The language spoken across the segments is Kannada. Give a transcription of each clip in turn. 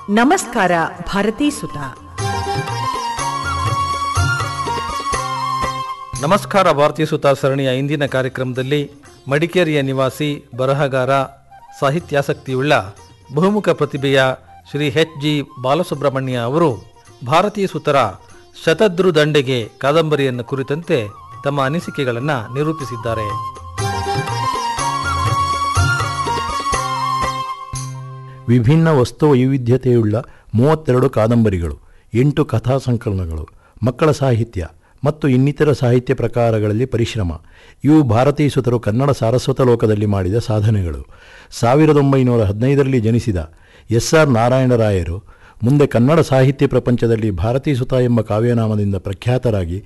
ನಮಸ್ಕಾರ ಭಾರತೀ ಸುತ. ನಮಸ್ಕಾರ ಭಾರತೀಯ ಸುತ ಸರಣಿಯ ಇಂದಿನ ಕಾರ್ಯಕ್ರಮದಲ್ಲಿ ಮಡಿಕೇರಿಯ ನಿವಾಸಿ ಬರಹಗಾರ, ಸಾಹಿತ್ಯಾಸಕ್ತಿಯುಳ್ಳ ಬಹುಮುಖ ಪ್ರತಿಭೆಯ ಶ್ರೀ ಎಚ್.ಜಿ. ಬಾಲಸುಬ್ರಹ್ಮಣ್ಯ ಅವರು ಭಾರತೀಯ ಸುತರ ಶತದ್ರು ದಂಡೆಗೆ ಕಾದಂಬರಿಯನ್ನು ಕುರಿತಂತೆ ತಮ್ಮ ಅನಿಸಿಕೆಗಳನ್ನು ನಿರೂಪಿಸಿದ್ದಾರೆ. ವಿಭಿನ್ನ ವಸ್ತು ವೈವಿಧ್ಯತೆಯುಳ್ಳ 32 ಕಾದಂಬರಿಗಳು, 8 ಕಥಾ ಸಂಕಲನಗಳು, ಮಕ್ಕಳ ಸಾಹಿತ್ಯ ಮತ್ತು ಇನ್ನಿತರ ಸಾಹಿತ್ಯ ಪ್ರಕಾರಗಳಲ್ಲಿ ಪರಿಶ್ರಮ ಇವು ಭಾರತೀಯ ಸುತರು ಕನ್ನಡ ಸಾರಸ್ವತ ಲೋಕದಲ್ಲಿ ಮಾಡಿದ ಸಾಧನೆಗಳು. 1915ರಲ್ಲಿ ಜನಿಸಿದ ಎಸ್.ಆರ್. ನಾರಾಯಣರಾಯರು ಮುಂದೆ ಕನ್ನಡ ಸಾಹಿತ್ಯ ಪ್ರಪಂಚದಲ್ಲಿ ಭಾರತೀಯ ಸುತ ಎಂಬ ಕಾವ್ಯನಾಮದಿಂದ ಪ್ರಖ್ಯಾತರಾಗಿ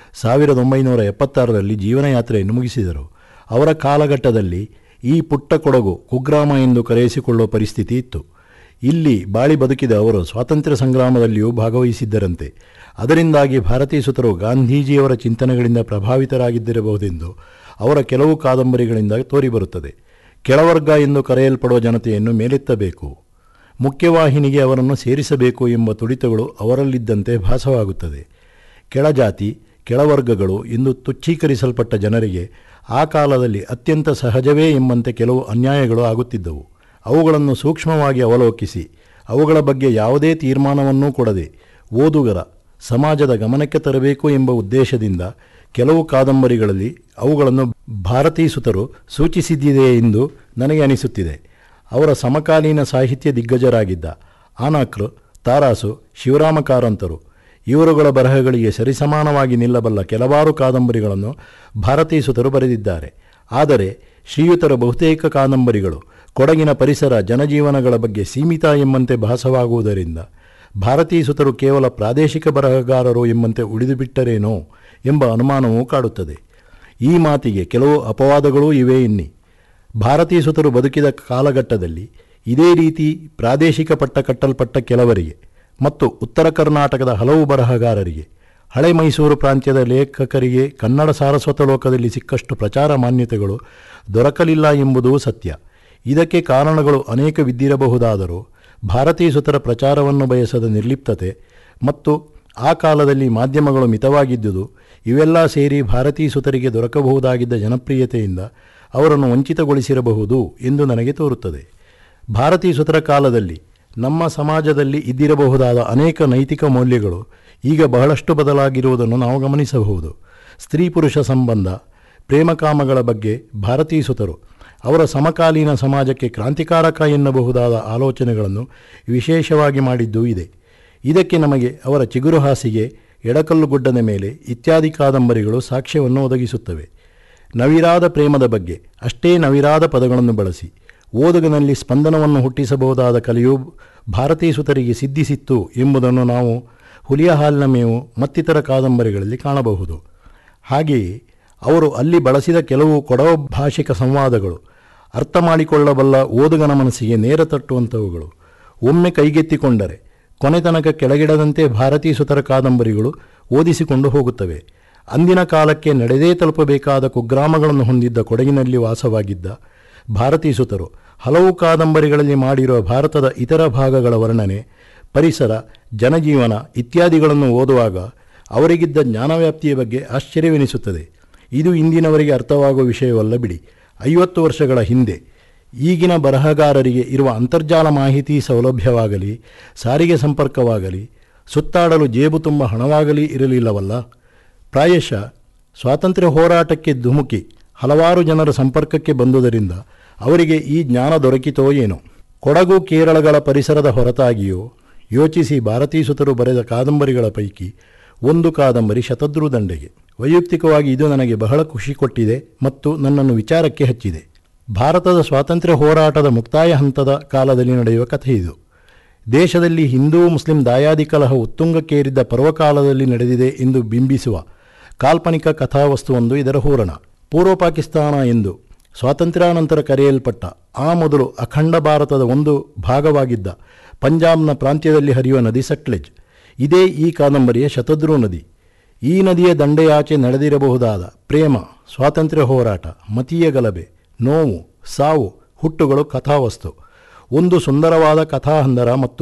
1976ರಲ್ಲಿ ಜೀವನಯಾತ್ರೆಯನ್ನು ಮುಗಿಸಿದರು. ಅವರ ಕಾಲಘಟ್ಟದಲ್ಲಿ ಈ ಪುಟ್ಟ ಕೊಡಗು ಕುಗ್ರಾಮ ಎಂದು ಕರೆಯಿಸಿಕೊಳ್ಳುವ ಪರಿಸ್ಥಿತಿ ಇತ್ತು. ಇಲ್ಲಿ ಬಾಳಿ ಬದುಕಿದ ಅವರು ಸ್ವಾತಂತ್ರ್ಯ ಸಂಗ್ರಾಮದಲ್ಲಿಯೂ ಭಾಗವಹಿಸಿದ್ದರಂತೆ. ಅದರಿಂದಾಗಿ ಭಾರತೀಯ ಸುತರು ಗಾಂಧೀಜಿಯವರ ಚಿಂತನೆಗಳಿಂದ ಪ್ರಭಾವಿತರಾಗಿದ್ದಿರಬಹುದೆಂದು ಅವರ ಕೆಲವು ಕಾದಂಬರಿಗಳಿಂದ ತೋರಿಬರುತ್ತದೆ. ಕೆಳವರ್ಗ ಎಂದು ಕರೆಯಲ್ಪಡುವ ಜನತೆಯನ್ನು ಮೇಲೆತ್ತಬೇಕು, ಮುಖ್ಯವಾಹಿನಿಗೆ ಅವರನ್ನು ಸೇರಿಸಬೇಕು ಎಂಬ ತುಡಿತಗಳು ಅವರಲ್ಲಿದ್ದಂತೆ ಭಾಸವಾಗುತ್ತದೆ. ಕೆಳಜಾತಿ, ಕೆಳವರ್ಗಗಳು ಎಂದು ತುಚ್ಛೀಕರಿಸಲ್ಪಟ್ಟ ಜನರಿಗೆ ಆ ಕಾಲದಲ್ಲಿ ಅತ್ಯಂತ ಸಹಜವೇ ಎಂಬಂತೆ ಕೆಲವು ಅನ್ಯಾಯಗಳು ಆಗುತ್ತಿದ್ದವು. ಅವುಗಳನ್ನು ಸೂಕ್ಷ್ಮವಾಗಿ ಅವಲೋಕಿಸಿ ಅವುಗಳ ಬಗ್ಗೆ ಯಾವುದೇ ತೀರ್ಮಾನವನ್ನೂ ಕೊಡದೆ ಓದುಗರ, ಸಮಾಜದ ಗಮನಕ್ಕೆ ತರಬೇಕು ಎಂಬ ಉದ್ದೇಶದಿಂದ ಕೆಲವು ಕಾದಂಬರಿಗಳಲ್ಲಿ ಅವುಗಳನ್ನು ಭಾರತೀಯ ಸುತರು ಸೂಚಿಸಿದ್ದಿದೆ ಎಂದು ನನಗೆ ಅನಿಸುತ್ತಿದೆ. ಅವರ ಸಮಕಾಲೀನ ಸಾಹಿತ್ಯ ದಿಗ್ಗಜರಾಗಿದ್ದ ಆನಕೃ, ತಾರಾಸು, ಶಿವರಾಮ ಕಾರಂತರು ಇವರುಗಳ ಬರಹಗಳಿಗೆ ಸರಿಸಮಾನವಾಗಿ ನಿಲ್ಲಬಲ್ಲ ಕೆಲವಾರು ಕಾದಂಬರಿಗಳನ್ನು ಭಾರತೀಯ ಸುತರು ಬರೆದಿದ್ದಾರೆ. ಆದರೆ ಶ್ರೀಯುತರ ಬಹುತೇಕ ಕಾದಂಬರಿಗಳು ಕೊಡಗಿನ ಪರಿಸರ, ಜನಜೀವನಗಳ ಬಗ್ಗೆ ಸೀಮಿತ ಎಂಬಂತೆ ಭಾಸವಾಗುವುದರಿಂದ ಭಾರತೀಯ ಸುತರು ಕೇವಲ ಪ್ರಾದೇಶಿಕ ಬರಹಗಾರರು ಎಂಬಂತೆ ಉಳಿದುಬಿಟ್ಟರೇನೋ ಎಂಬ ಅನುಮಾನವೂ ಕಾಡುತ್ತದೆ. ಈ ಮಾತಿಗೆ ಕೆಲವು ಅಪವಾದಗಳೂ ಇವೆ ಎನ್ನಿ. ಭಾರತೀಯ ಸುತರು ಬದುಕಿದ ಕಾಲಘಟ್ಟದಲ್ಲಿ ಇದೇ ರೀತಿ ಪ್ರಾದೇಶಿಕ ಪಟ್ಟ ಕಟ್ಟಲ್ಪಟ್ಟ ಕೆಲವರಿಗೆ ಮತ್ತು ಉತ್ತರ ಕರ್ನಾಟಕದ ಹಲವು ಬರಹಗಾರರಿಗೆ, ಹಳೆ ಮೈಸೂರು ಪ್ರಾಂತ್ಯದ ಲೇಖಕರಿಗೆ ಕನ್ನಡ ಸಾರಸ್ವತ ಲೋಕದಲ್ಲಿ ಸಿಕ್ಕಷ್ಟು ಪ್ರಚಾರ ಮಾನ್ಯತೆಗಳು ದೊರಕಲಿಲ್ಲ ಎಂಬುದೂ ಸತ್ಯ. ಇದಕ್ಕೆ ಕಾರಣಗಳು ಅನೇಕವಿದ್ದಿರಬಹುದಾದರೂ ಭಾರತೀಯ ಸುತರ ಪ್ರಚಾರವನ್ನು ಬಯಸದ ನಿರ್ಲಿಪ್ತತೆ ಮತ್ತು ಆ ಕಾಲದಲ್ಲಿ ಮಾಧ್ಯಮಗಳು ಮಿತವಾಗಿದ್ದುದು ಇವೆಲ್ಲ ಸೇರಿ ಭಾರತೀಯ ಸುತರಿಗೆ ದೊರಕಬಹುದಾಗಿದ್ದ ಜನಪ್ರಿಯತೆಯಿಂದ ಅವರನ್ನು ವಂಚಿತಗೊಳಿಸಿರಬಹುದು ಎಂದು ನನಗೆ ತೋರುತ್ತದೆ. ಭಾರತೀಯ ಸುತರ ಕಾಲದಲ್ಲಿ ನಮ್ಮ ಸಮಾಜದಲ್ಲಿ ಇದ್ದಿರಬಹುದಾದ ಅನೇಕ ನೈತಿಕ ಮೌಲ್ಯಗಳು ಈಗ ಬಹಳಷ್ಟು ಬದಲಾಗಿರುವುದನ್ನು ನಾವು ಗಮನಿಸಬಹುದು. ಸ್ತ್ರೀ ಪುರುಷ ಸಂಬಂಧ, ಪ್ರೇಮಕಾಮಗಳ ಬಗ್ಗೆ ಭಾರತೀಯ ಸುತರು ಅವರ ಸಮಕಾಲೀನ ಸಮಾಜಕ್ಕೆ ಕ್ರಾಂತಿಕಾರಕ ಎನ್ನಬಹುದಾದ ಆಲೋಚನೆಗಳನ್ನು ವಿಶೇಷವಾಗಿ ಮಾಡಿದ್ದೂ ಇದೆ. ಇದಕ್ಕೆ ನಮಗೆ ಅವರ ಚಿಗುರು ಹಾಸಿಗೆ, ಎಡಕಲ್ಲು ಗುಡ್ಡದ ಮೇಲೆ ಇತ್ಯಾದಿ ಕಾದಂಬರಿಗಳು ಸಾಕ್ಷ್ಯವನ್ನು ಒದಗಿಸುತ್ತವೆ. ನವಿರಾದ ಪ್ರೇಮದ ಬಗ್ಗೆ ಅಷ್ಟೇ ನವಿರಾದ ಪದಗಳನ್ನು ಬಳಸಿ ಓದುಗನಲ್ಲಿ ಸ್ಪಂದನವನ್ನು ಹುಟ್ಟಿಸಬಹುದಾದ ಕಲೆಯು ಭಾರತೀಯ ಸುತರಿಗೆ ಸಿದ್ಧಿಸಿತ್ತು ಎಂಬುದನ್ನು ನಾವು ಹುಲಿಯ ಹಾಲಿನ ಮೇವು ಮತ್ತಿತರ ಕಾದಂಬರಿಗಳಲ್ಲಿ ಕಾಣಬಹುದು. ಹಾಗೆಯೇ ಅವರು ಅಲ್ಲಿ ಬಳಸಿದ ಕೆಲವು ಕೊಡವ ಭಾಷಿಕ ಸಂವಾದಗಳು ಅರ್ಥ ಮಾಡಿಕೊಳ್ಳಬಲ್ಲ ಓದುಗನ ಮನಸ್ಸಿಗೆ ನೇರ ತಟ್ಟುವಂಥವುಗಳು. ಒಮ್ಮೆ ಕೈಗೆತ್ತಿಕೊಂಡರೆ ಕೊನೆತನಕ ಕೆಳಗಿಡದಂತೆ ಭಾರತೀಯ ಸುತರ ಕಾದಂಬರಿಗಳು ಓದಿಸಿಕೊಂಡು ಹೋಗುತ್ತವೆ. ಅಂದಿನ ಕಾಲಕ್ಕೆ ನಡೆದೇ ತಲುಪಬೇಕಾದ ಕುಗ್ರಾಮಗಳನ್ನು ಹೊಂದಿದ್ದ ಕೊಡಗಿನಲ್ಲಿ ವಾಸವಾಗಿದ್ದ ಭಾರತೀಯ ಸುತರು ಹಲವು ಕಾದಂಬರಿಗಳಲ್ಲಿ ಮಾಡಿರುವ ಭಾರತದ ಇತರ ಭಾಗಗಳ ವರ್ಣನೆ, ಪರಿಸರ, ಜನಜೀವನ ಇತ್ಯಾದಿಗಳನ್ನು ಓದುವಾಗ ಅವರಿಗಿದ್ದ ಜ್ಞಾನವ್ಯಾಪ್ತಿಯ ಬಗ್ಗೆ ಆಶ್ಚರ್ಯವೆನಿಸುತ್ತದೆ. ಇದು ಇಂದಿನವರಿಗೆ ಅರ್ಥವಾಗುವ ವಿಷಯವಲ್ಲ ಬಿಡಿ. 50 ವರ್ಷಗಳ ಹಿಂದೆ ಈಗಿನ ಬರಹಗಾರರಿಗೆ ಇರುವ ಅಂತರ್ಜಾಲ ಮಾಹಿತಿ ಸೌಲಭ್ಯವಾಗಲಿ, ಸಾರಿಗೆ ಸಂಪರ್ಕವಾಗಲಿ, ಸುತ್ತಾಡಲು ಜೇಬು ತುಂಬ ಹಣವಾಗಲಿ ಇರಲಿಲ್ಲವಲ್ಲ. ಪ್ರಾಯಶಃ ಸ್ವಾತಂತ್ರ್ಯ ಹೋರಾಟಕ್ಕೆ ಧುಮುಕಿ ಹಲವಾರು ಜನರ ಸಂಪರ್ಕಕ್ಕೆ ಬಂದುದರಿಂದ ಅವರಿಗೆ ಈ ಜ್ಞಾನ ದೊರಕಿತೋ ಏನೋ. ಕೊಡಗು ಕೇರಳಗಳ ಪರಿಸರದ ಹೊರತಾಗಿಯೂ ಯೋಚಿಸಿ ಭಾರತೀಯ ಸುತರು ಬರೆದ ಕಾದಂಬರಿಗಳ ಪೈಕಿ ಒಂದು ಕಾದಂಬರಿ ಶತದ್ರು ದಂಡೆಗೆ. ವೈಯಕ್ತಿಕವಾಗಿ ಇದು ನನಗೆ ಬಹಳ ಖುಷಿ ಕೊಟ್ಟಿದೆ ಮತ್ತು ನನ್ನನ್ನು ವಿಚಾರಕ್ಕೆ ಹಚ್ಚಿದೆ. ಭಾರತದ ಸ್ವಾತಂತ್ರ್ಯ ಹೋರಾಟದ ಮುಕ್ತಾಯ ಹಂತದ ಕಾಲದಲ್ಲಿ ನಡೆಯುವ ಕಥೆ ಇದು. ದೇಶದಲ್ಲಿ ಹಿಂದೂ ಮುಸ್ಲಿಂ ದಾಯಾದಿ ಕಲಹ ಉತ್ತುಂಗಕ್ಕೇರಿದ್ದ ಪರ್ವಕಾಲದಲ್ಲಿ ನಡೆದಿದೆ ಎಂದು ಬಿಂಬಿಸುವ ಕಾಲ್ಪನಿಕ ಕಥಾವಸ್ತುವೊಂದು ಇದರ ಹೂರಣ. ಪೂರ್ವ ಪಾಕಿಸ್ತಾನ ಎಂದು ಸ್ವಾತಂತ್ರ್ಯಾನಂತರ ಕರೆಯಲ್ಪಟ್ಟ ಆ ಮೊದಲು ಅಖಂಡ ಭಾರತದ ಒಂದು ಭಾಗವಾಗಿದ್ದ ಪಂಜಾಬ್ನ ಪ್ರಾಂತ್ಯದಲ್ಲಿ ಹರಿಯುವ ನದಿ ಸಟ್ಲೆಜ್. ಇದೇ ಈ ಕಾದಂಬರಿಯ ಶತದ್ರು ನದಿ. ಈ ನದಿಯ ದಂಡೆಯಾಚೆ ನಡೆದಿರಬಹುದಾದ ಪ್ರೇಮ, ಸ್ವಾತಂತ್ರ್ಯ ಹೋರಾಟ, ಮತೀಯ ಗಲಭೆ, ನೋವು, ಸಾವು, ಹುಟ್ಟುಗಳು ಕಥಾವಸ್ತು. ಒಂದು ಸುಂದರವಾದ ಕಥಾಹಂದರ ಮತ್ತು